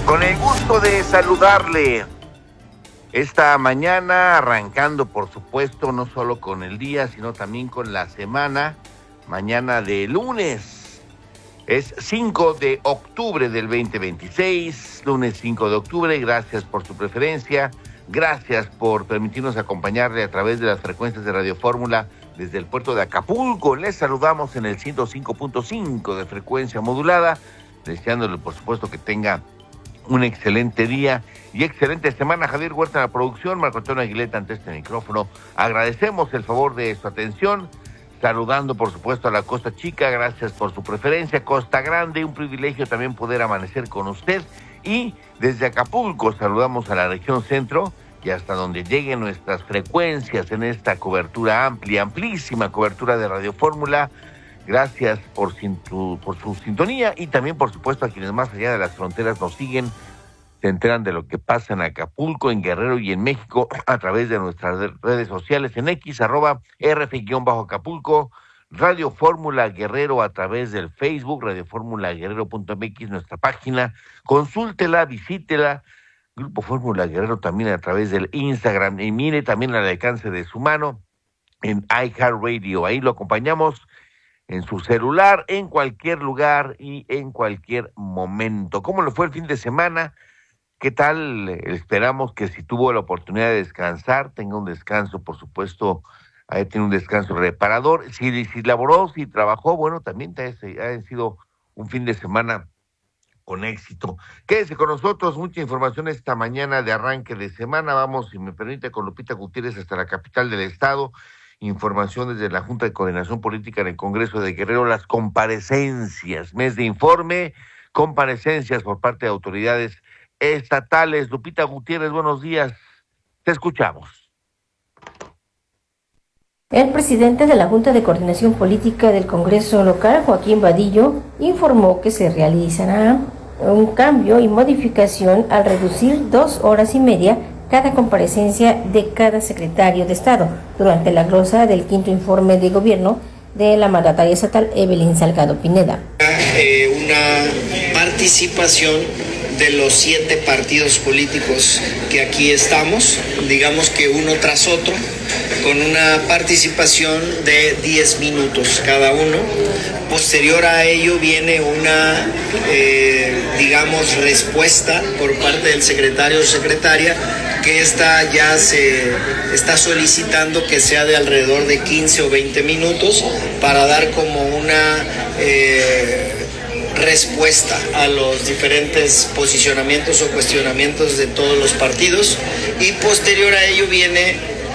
Con el gusto de saludarle esta mañana, arrancando por supuesto no solo con el día, sino también con la semana, mañana de lunes. Es 5 de octubre del 2026, lunes 5 de octubre, gracias por su preferencia, gracias por permitirnos acompañarle a través de las frecuencias de Radio Fórmula desde el puerto de Acapulco. Les saludamos en el 105.5 de frecuencia modulada, deseándole por supuesto que tenga un excelente día y excelente semana. Javier Huerta en la producción, Marco Antonio Aguileta ante este micrófono. Agradecemos el favor de su atención, saludando por supuesto a la Costa Chica, gracias por su preferencia. Costa Grande, un privilegio también poder amanecer con usted. Y desde Acapulco saludamos a la región centro y hasta donde lleguen nuestras frecuencias en esta cobertura amplia, amplísima cobertura de Radio Fórmula. Gracias por su sintonía y también, por supuesto, a quienes más allá de las fronteras nos siguen, se enteran de lo que pasa en Acapulco, en Guerrero y en México a través de nuestras redes sociales en X, @RF_Acapulco, Radio Fórmula Guerrero a través del Facebook, radioformulaguerrero.mx, nuestra página. Consúltela, visítela. Grupo Fórmula Guerrero también a través del Instagram. Y mire también al alcance de su mano en iHeartRadio. Ahí lo acompañamos en su celular, en cualquier lugar y en cualquier momento. ¿Cómo le fue el fin de semana? ¿Qué tal? Esperamos que si tuvo la oportunidad de descansar, tenga un descanso, por supuesto, ahí tiene un descanso reparador. Si laboró, si trabajó, bueno, también ha sido un fin de semana con éxito. Quédese con nosotros, mucha información esta mañana de arranque de semana. Vamos, si me permite, con Lupita Gutiérrez hasta la capital del estado. Información desde la Junta de Coordinación Política en el Congreso de Guerrero, las comparecencias, mes de informe, comparecencias por parte de autoridades estatales. Lupita Gutiérrez, buenos días, te escuchamos. El presidente de la Junta de Coordinación Política del Congreso local, Joaquín Vadillo, informó que se realizará un cambio y modificación al reducir 2 horas y media cada comparecencia de cada secretario de Estado durante la glosa del quinto informe de gobierno de la mandataria estatal Evelyn Salgado Pineda. Una participación de los 7 partidos políticos que aquí estamos, digamos que uno tras otro, con una participación de 10 minutos cada uno. Posterior a ello viene una, respuesta por parte del secretario o secretaria, que esta ya se está solicitando que sea de alrededor de 15 o 20 minutos para dar como una respuesta a los diferentes posicionamientos o cuestionamientos de todos los partidos, y posterior a ello viene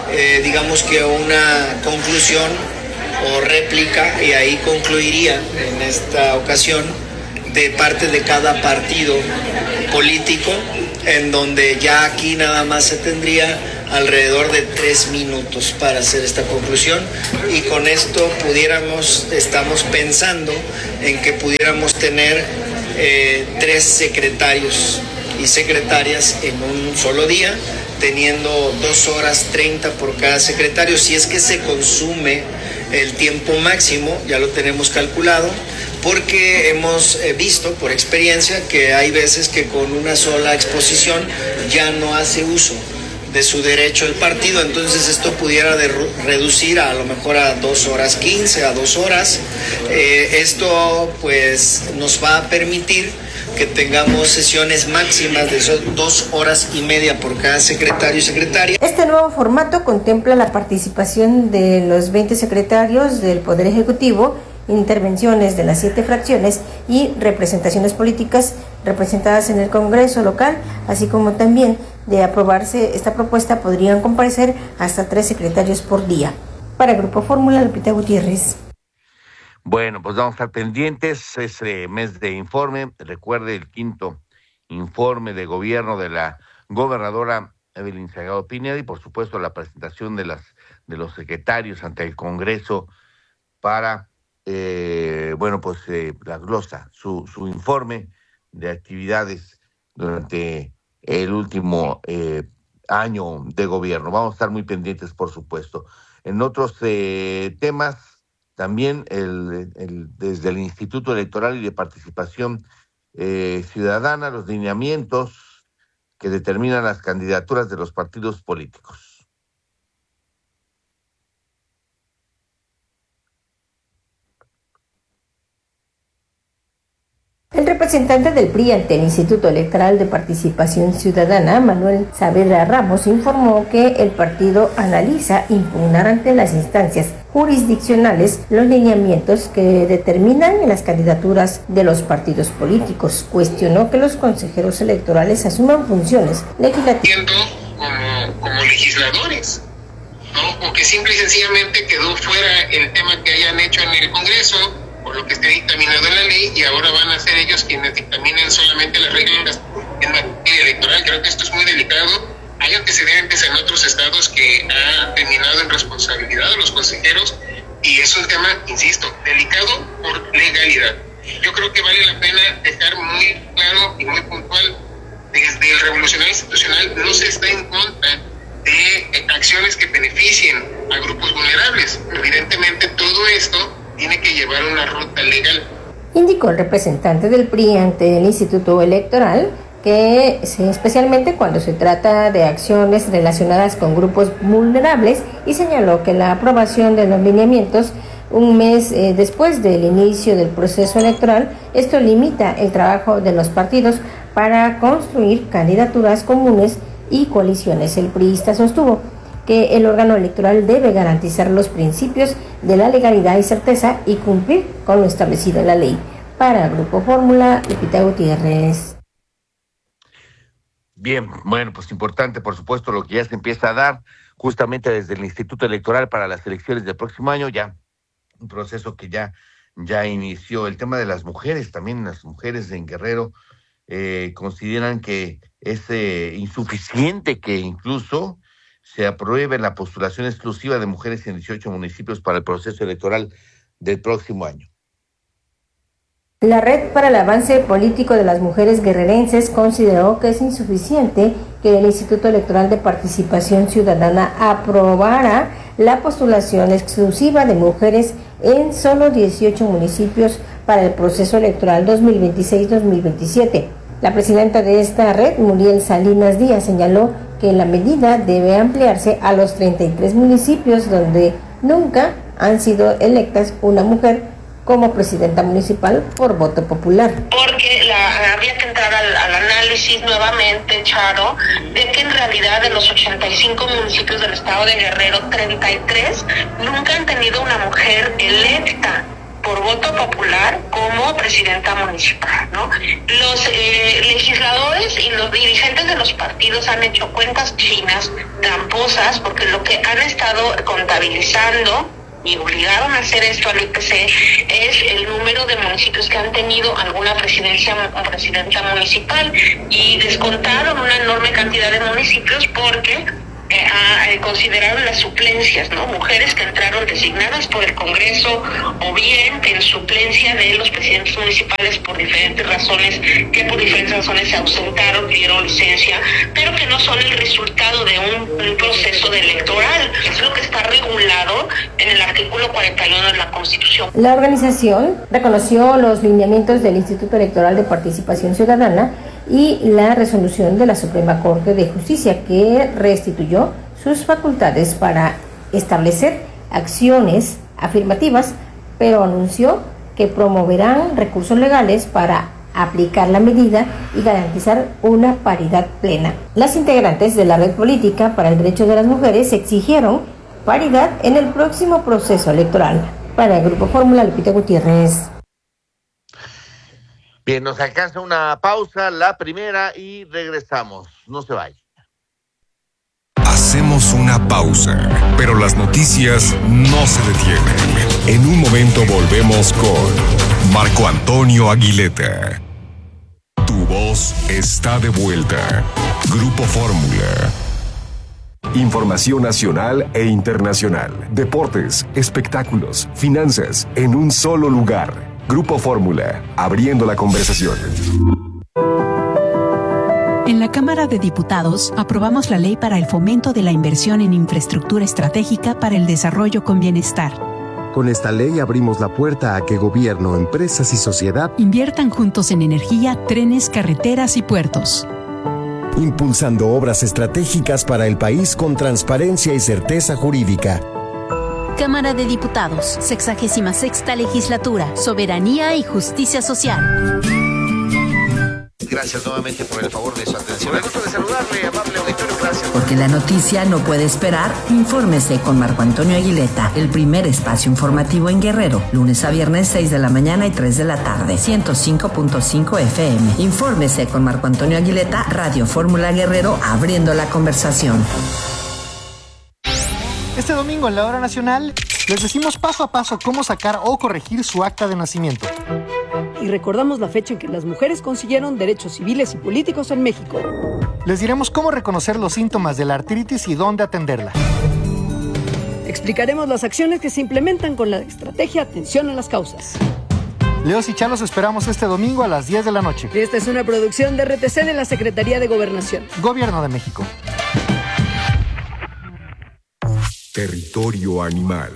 una conclusión o réplica, y ahí concluiría en esta ocasión de parte de cada partido político, en donde ya aquí nada más se tendría alrededor de 3 minutos para hacer esta conclusión, y con esto estamos pensando en que pudiéramos tener 3 secretarios y secretarias en un solo día, teniendo 2 horas 30 por cada secretario. Si es que se consume el tiempo máximo, ya lo tenemos calculado, porque hemos visto por experiencia que hay veces que con una sola exposición ya no hace uso de su derecho el partido. Entonces esto pudiera reducir a lo mejor a 2 horas 15, a 2 horas. Esto pues nos va a permitir que tengamos sesiones máximas de 2 horas y media por cada secretario y secretaria. Este nuevo formato contempla la participación de los 20 secretarios del Poder Ejecutivo, intervenciones de las 7 fracciones y representaciones políticas representadas en el Congreso local, así como también, de aprobarse esta propuesta, podrían comparecer hasta 3 secretarios por día. Para Grupo Fórmula, Lupita Gutiérrez. Bueno, pues vamos a estar pendientes ese mes de informe. Recuerde el quinto informe de gobierno de la gobernadora Evelyn Salgado Pineda, y por supuesto la presentación de los secretarios ante el Congreso para la glosa, su informe de actividades durante el último año de gobierno. Vamos a estar muy pendientes, por supuesto. En otros temas, también desde el Instituto Electoral y de Participación Ciudadana los lineamientos que determinan las candidaturas de los partidos políticos. El representante del PRI ante el Instituto Electoral de Participación Ciudadana, Manuel Saavedra Ramos, informó que el partido analiza impugnar ante las instancias jurisdiccionales los lineamientos que determinan las candidaturas de los partidos políticos. Cuestionó que los consejeros electorales asuman funciones legislativas como legisladores, ¿no? O que simple y sencillamente quedó fuera el tema que hayan hecho en el Congreso, por lo que esté dictaminado en la ley, y ahora van a ser ellos quienes dictaminen solamente las reglas en materia electoral. Creo que esto es muy delicado. Hay antecedentes en otros estados que ha terminado en responsabilidad de los consejeros, y es un tema, insisto, delicado por legalidad. Yo creo que vale la pena dejar muy claro y muy puntual, desde el Revolucionario Institucional no se está en contra de acciones que beneficien a grupos vulnerables. Evidentemente todo esto tiene que llevar una ruta legal. Indicó el representante del PRI ante el Instituto Electoral que especialmente cuando se trata de acciones relacionadas con grupos vulnerables, y señaló que la aprobación de los lineamientos un mes después del inicio del proceso electoral, esto limita el trabajo de los partidos para construir candidaturas comunes y coaliciones. El priista sostuvo que el órgano electoral debe garantizar los principios de la legalidad y certeza y cumplir con lo establecido en la ley. Para Grupo Fórmula, Lupita Gutiérrez. Bien, bueno, pues importante, por supuesto, lo que ya se empieza a dar justamente desde el Instituto Electoral para las elecciones del próximo año, ya un proceso que ya inició. El tema de las mujeres, también las mujeres en Guerrero consideran que es insuficiente que incluso se apruebe la postulación exclusiva de mujeres en 18 municipios para el proceso electoral del próximo año. La Red para el Avance Político de las Mujeres Guerrerenses consideró que es insuficiente que el Instituto Electoral de Participación Ciudadana aprobara la postulación exclusiva de mujeres en solo 18 municipios para el proceso electoral 2026-2027. La presidenta de esta red, Muriel Salinas Díaz, señaló que la medida debe ampliarse a los 33 municipios donde nunca han sido electas una mujer como presidenta municipal por voto popular. Porque habría que entrar al análisis nuevamente, Charo, de que en realidad de los 85 municipios del estado de Guerrero, 33 nunca han tenido una mujer electa por voto popular como presidenta municipal, ¿no? Los legisladores y los dirigentes de los partidos han hecho cuentas chinas, tramposas, porque lo que han estado contabilizando y obligaron a hacer esto al IPC es el número de municipios que han tenido alguna presidencia o presidenta municipal, y descontaron una enorme cantidad de municipios porque consideraron las suplencias, ¿no? Mujeres que entraron designadas por el Congreso o bien en suplencia de los presidentes municipales por diferentes razones, se ausentaron, dieron licencia, pero que no son el resultado de un proceso electoral. Es lo que está regulado en el artículo 41 de la Constitución. La organización reconoció los lineamientos del Instituto Electoral de Participación Ciudadana y la resolución de la Suprema Corte de Justicia, que restituyó sus facultades para establecer acciones afirmativas, pero anunció que promoverán recursos legales para aplicar la medida y garantizar una paridad plena. Las integrantes de la Red Política para el Derecho de las Mujeres exigieron paridad en el próximo proceso electoral. Para el Grupo Fórmula, Lupita Gutiérrez. Bien, nos alcanza una pausa, la primera, y regresamos. No se vaya. Hacemos una pausa, pero las noticias no se detienen. En un momento volvemos con Marco Antonio Aguileta. Tu voz está de vuelta. Grupo Fórmula. Información nacional e internacional. Deportes, espectáculos, finanzas, en un solo lugar. Grupo Fórmula, abriendo la conversación. En la Cámara de Diputados aprobamos la Ley para el Fomento de la Inversión en Infraestructura Estratégica para el Desarrollo con Bienestar. Con esta ley abrimos la puerta a que gobierno, empresas y sociedad inviertan juntos en energía, trenes, carreteras y puertos. Impulsando obras estratégicas para el país con transparencia y certeza jurídica. Cámara de Diputados, 66ª Legislatura, Soberanía y Justicia Social. Gracias nuevamente por el favor de su atención. El gusto de saludarle, amable auditorio, gracias. Porque la noticia no puede esperar, infórmese con Marco Antonio Aguileta, el primer espacio informativo en Guerrero, lunes a viernes 6 de la mañana y 3 de la tarde, 105.5 FM. Infórmese con Marco Antonio Aguileta, Radio Fórmula Guerrero, abriendo la conversación. Este domingo en la Hora Nacional les decimos paso a paso cómo sacar o corregir su acta de nacimiento. Y recordamos la fecha en que las mujeres consiguieron derechos civiles y políticos en México. Les diremos cómo reconocer los síntomas de la artritis y dónde atenderla. Explicaremos las acciones que se implementan con la estrategia Atención a las Causas. Leos y Chalos esperamos este domingo a las 10 de la noche. Esta es una producción de RTC de la Secretaría de Gobernación. Gobierno de México. Territorio animal.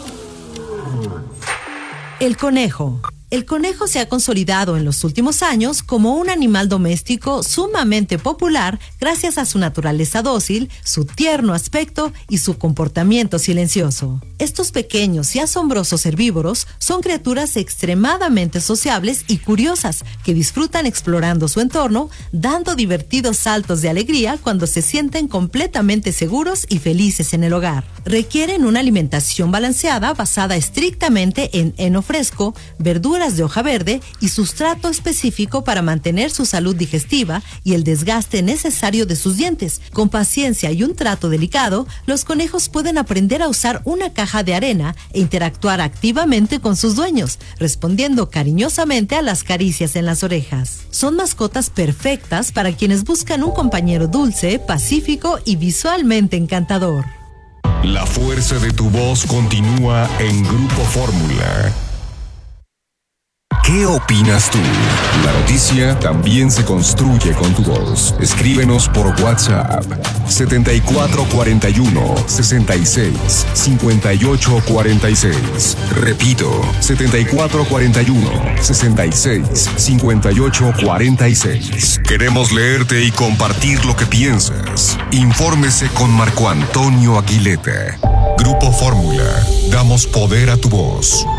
El conejo. El conejo se ha consolidado en los últimos años como un animal doméstico sumamente popular gracias a su naturaleza dócil, su tierno aspecto y su comportamiento silencioso. Estos pequeños y asombrosos herbívoros son criaturas extremadamente sociables y curiosas que disfrutan explorando su entorno, dando divertidos saltos de alegría cuando se sienten completamente seguros y felices en el hogar. Requieren una alimentación balanceada basada estrictamente en heno fresco, verduras de hoja verde y sustrato específico para mantener su salud digestiva y el desgaste necesario de sus dientes. Con paciencia y un trato delicado, los conejos pueden aprender a usar una caja de arena e interactuar activamente con sus dueños, respondiendo cariñosamente a las caricias en las orejas. Son mascotas perfectas para quienes buscan un compañero dulce, pacífico y visualmente encantador. La fuerza de tu voz continúa en Grupo Fórmula. ¿Qué opinas tú? La noticia también se construye con tu voz. Escríbenos por WhatsApp 7441-66-5846. Repito, 7441-66-5846. Queremos leerte y compartir lo que piensas. Infórmese con Marco Antonio Aguileta. Grupo Fórmula. Damos poder a tu voz.